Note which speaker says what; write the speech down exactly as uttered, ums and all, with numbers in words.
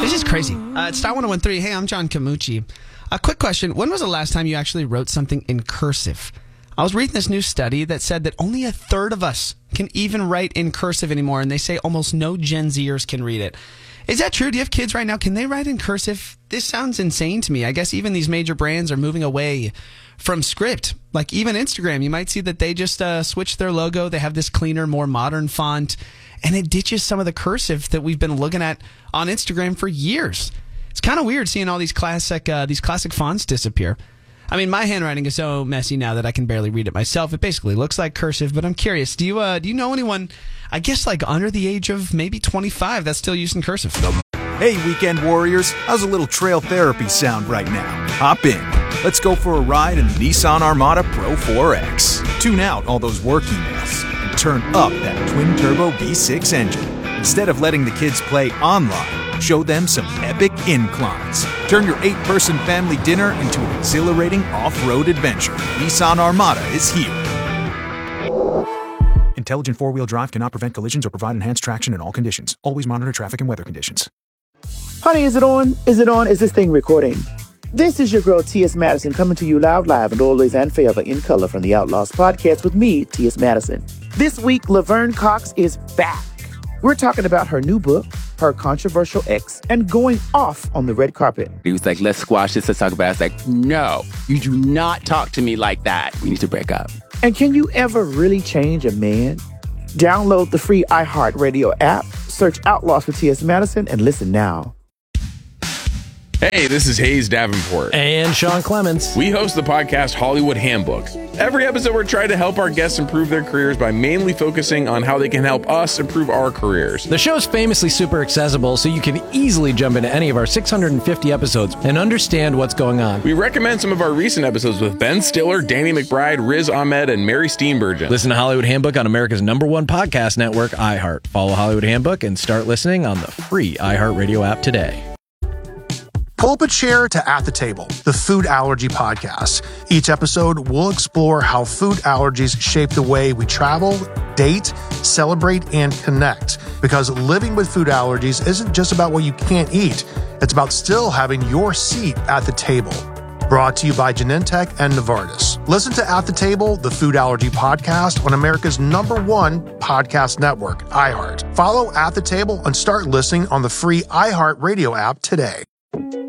Speaker 1: This is crazy. Uh, it's Star one oh one three. Hey, I'm John Camucci. A quick question. When was the last time you actually wrote something in cursive? I was reading this new study that said that only a third of us can even write in cursive anymore, and they say almost no Gen Zers can read it. Is that true? Do you have kids right now? Can they write in cursive? This sounds insane to me. I guess even these major brands are moving away from script. Like even Instagram, you might see that they just uh, switched their logo. They have this cleaner, more modern font, and it ditches some of the cursive that we've been looking at on Instagram for years. It's kind of weird seeing all these classic uh, these classic fonts disappear. I mean, my handwriting is so messy now that I can barely read it myself. It basically looks like cursive, but I'm curious. Do you uh, do you know anyone, I guess, like under the age of maybe twenty-five that's still using cursive?
Speaker 2: Hey, weekend warriors. How's a little trail therapy sound right now? Hop in. Let's go for a ride in the Nissan Armada Pro four X. Tune out all those work emails and turn up that twin-turbo V six engine. Instead of letting the kids play online, show them some epic inclines. Turn your eight-person family dinner into an exhilarating off-road adventure. Nissan Armada is here. Intelligent four-wheel drive cannot prevent collisions or provide enhanced traction in all conditions. Always monitor traffic and weather conditions.
Speaker 3: Honey, is it on? Is it on? Is this thing recording? This is your girl, T S. Madison, coming to you loud, live, and always and forever in color from the Outlaws podcast with me, T S. Madison. This week, Laverne Cox is back. We're talking about her new book, her controversial ex, and going off on the red carpet.
Speaker 4: He was like, let's squash this, let's talk about it. I was like, no, you do not talk to me like that. We need to break up.
Speaker 3: And can you ever really change a man? Download the free iHeartRadio app, search Outlaws with T S. Madison, and listen now.
Speaker 5: Hey, this is Hayes Davenport.
Speaker 6: And Sean Clements.
Speaker 5: We host the podcast Hollywood Handbook. Every episode, we're trying to help our guests improve their careers by mainly focusing on how they can help us improve our careers.
Speaker 6: The show's famously super accessible, so you can easily jump into any of our six hundred fifty episodes and understand what's going on.
Speaker 5: We recommend some of our recent episodes with Ben Stiller, Danny McBride, Riz Ahmed, and Mary Steenburgen.
Speaker 6: Listen to Hollywood Handbook on America's number one podcast network, iHeart. Follow Hollywood Handbook and start listening on the free iHeartRadio app today.
Speaker 7: Pull up a chair to At the Table, the food allergy podcast. Each episode, we'll explore how food allergies shape the way we travel, date, celebrate, and connect. Because living with food allergies isn't just about what you can't eat. It's about still having your seat at the table. Brought to you by Genentech and Novartis. Listen to At the Table, the food allergy podcast on America's number one podcast network, iHeart. Follow At the Table and start listening on the free iHeartRadio app today.